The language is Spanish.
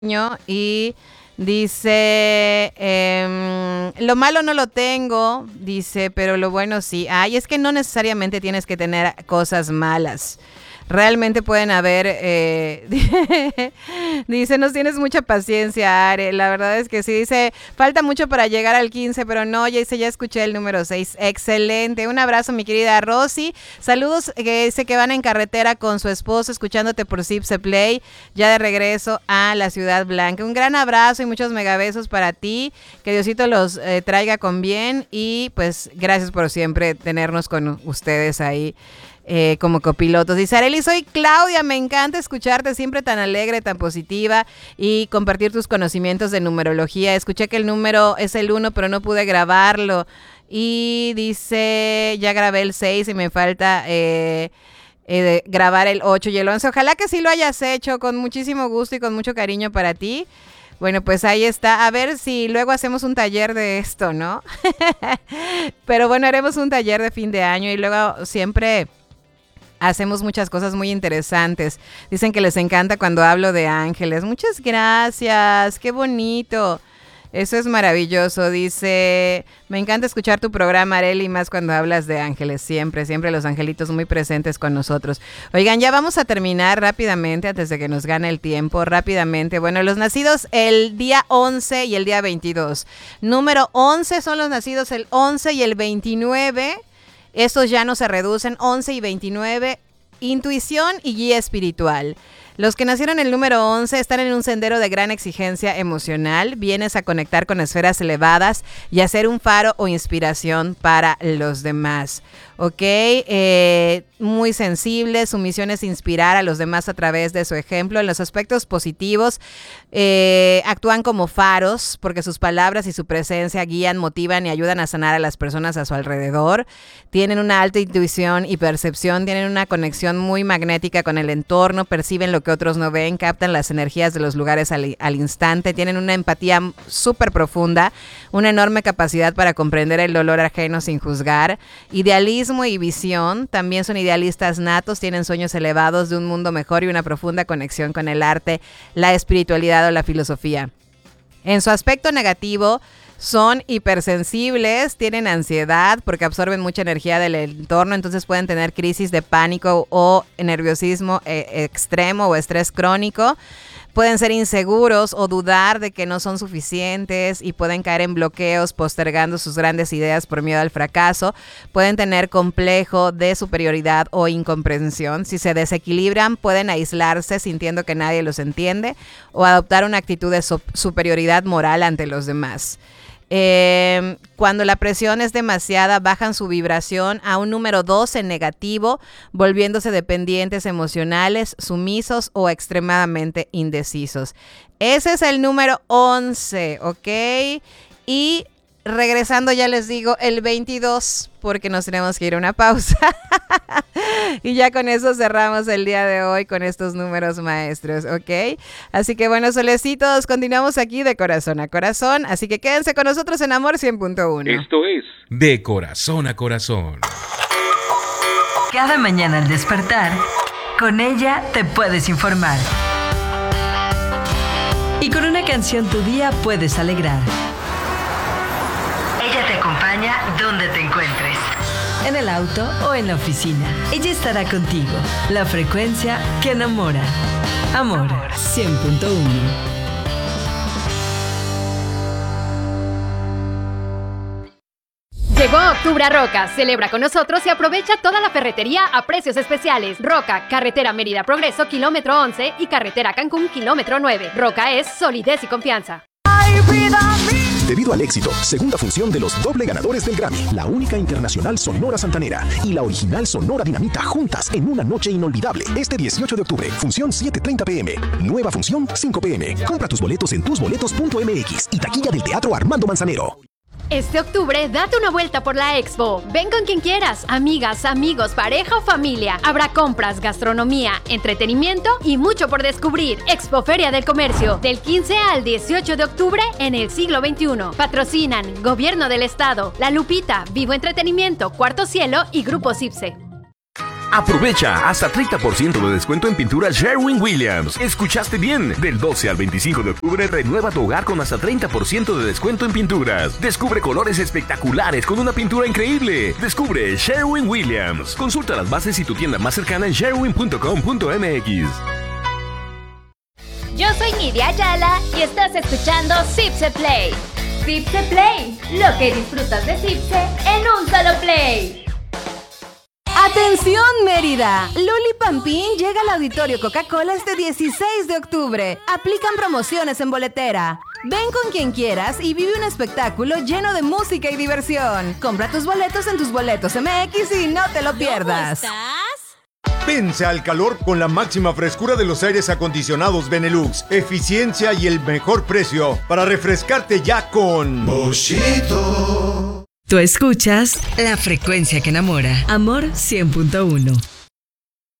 Y dice, lo malo no lo tengo, dice, pero lo bueno sí. Ay, es que no necesariamente tienes que tener cosas malas. Realmente pueden haber, dice, nos tienes mucha paciencia, Are. La verdad es que sí, dice, falta mucho para llegar al 15, pero no, ya dice, ya escuché el número 6. Excelente, un abrazo, mi querida Rosy. Saludos, que dice que van en carretera con su esposo, escuchándote por Zipse Play, ya de regreso a la Ciudad Blanca. Un gran abrazo y muchos megabesos para ti, que Diosito los traiga con bien y pues gracias por siempre tenernos con ustedes ahí. Como copilotos. Dice Arely, soy Claudia, me encanta escucharte siempre tan alegre, tan positiva y compartir tus conocimientos de numerología. Escuché que el número es el 1, pero no pude grabarlo. Y dice, ya grabé el 6 y me falta grabar el 8 y el 11. Ojalá que sí lo hayas hecho con muchísimo gusto y con mucho cariño para ti. Bueno, pues ahí está. A ver si luego hacemos un taller de esto, ¿no? Pero bueno, haremos un taller de fin de año y luego siempre hacemos muchas cosas muy interesantes. Dicen que les encanta cuando hablo de ángeles. Muchas gracias. Qué bonito. Eso es maravilloso. Dice, me encanta escuchar tu programa, Arely, más cuando hablas de ángeles. Siempre, siempre los angelitos muy presentes con nosotros. Oigan, ya vamos a terminar rápidamente antes de que nos gane el tiempo. Rápidamente. Bueno, los nacidos el día 11 y el día 22. Número 11 son los nacidos el 11 y el 29. Estos ya no se reducen, 11 y 29, intuición y guía espiritual. Los que nacieron el número 11 están en un sendero de gran exigencia emocional. Vienes a conectar con esferas elevadas y a ser un faro o inspiración para los demás. ¿Ok? Muy sensible. Su misión es inspirar a los demás a través de su ejemplo. En los aspectos positivos, actúan como faros porque sus palabras y su presencia guían, motivan y ayudan a sanar a las personas a su alrededor. Tienen una alta intuición y percepción. Tienen una conexión muy magnética con el entorno. Perciben lo que otros no ven, captan las energías de los lugares al instante, tienen una empatía súper profunda, una enorme capacidad para comprender el dolor ajeno sin juzgar, idealismo y visión, también son idealistas natos, tienen sueños elevados de un mundo mejor y una profunda conexión con el arte, la espiritualidad o la filosofía. En su aspecto negativo, son hipersensibles, tienen ansiedad porque absorben mucha energía del entorno, entonces pueden tener crisis de pánico o nerviosismo extremo o estrés crónico. Pueden ser inseguros o dudar de que no son suficientes y pueden caer en bloqueos postergando sus grandes ideas por miedo al fracaso. Pueden tener complejo de superioridad o incomprensión. Si se desequilibran, pueden aislarse sintiendo que nadie los entiende o adoptar una actitud de superioridad moral ante los demás. Cuando la presión es demasiada, bajan su vibración a un número 2 en negativo, volviéndose dependientes emocionales, sumisos o extremadamente indecisos. Ese es el número 11, ¿ok? Y regresando, ya les digo, el 22, porque nos tenemos que ir a una pausa. Y ya con eso cerramos el día de hoy con estos números maestros, ¿ok? Así que bueno, solecitos, continuamos aquí de corazón a corazón. Así que quédense con nosotros en Amor 100.1. Esto es De Corazón a Corazón. Cada mañana al despertar, con ella te puedes informar. Y con una canción tu día puedes alegrar. Ella te acompaña donde te encuentres. En el auto o en la oficina. Ella estará contigo. La frecuencia que enamora. Amor 100.1. Llegó Octubre a Roca. Celebra con nosotros y aprovecha toda la ferretería a precios especiales. Roca, carretera Mérida Progreso, kilómetro 11 y carretera Cancún, kilómetro 9. Roca es solidez y confianza. Debido al éxito, segunda función de los doble ganadores del Grammy, la única internacional Sonora Santanera y la original Sonora Dinamita juntas en una noche inolvidable. Este 18 de octubre, función 7:30 p.m. Nueva función 5 p.m. Compra tus boletos en tusboletos.mx y taquilla del Teatro Armando Manzanero. Este octubre, date una vuelta por la Expo. Ven con quien quieras, amigas, amigos, pareja o familia. Habrá compras, gastronomía, entretenimiento y mucho por descubrir. Expo Feria del Comercio, del 15 al 18 de octubre en el siglo XXI. Patrocinan Gobierno del Estado, La Lupita, Vivo Entretenimiento, Cuarto Cielo y Grupo Zipse. Aprovecha hasta 30% de descuento en pintura Sherwin-Williams. ¿Escuchaste bien? Del 12 al 25 de octubre renueva tu hogar con hasta 30% de descuento en pinturas. Descubre colores espectaculares con una pintura increíble. Descubre Sherwin-Williams. Consulta las bases y tu tienda más cercana en sherwin.com.mx. Yo soy Nidia Ayala y estás escuchando Zipse Play. Zipse Play, lo que disfrutas de Zipse en un solo play. ¡Atención, Mérida! Loli Pampín llega al Auditorio Coca-Cola este 16 de octubre. Aplican promociones en boletera. Ven con quien quieras y vive un espectáculo lleno de música y diversión. Compra tus boletos en Tus Boletos MX y no te lo pierdas. Vence al calor con la máxima frescura de los aires acondicionados Benelux, eficiencia y el mejor precio para refrescarte ya con Boschito. Tú escuchas La Frecuencia que Enamora. Amor 100.1.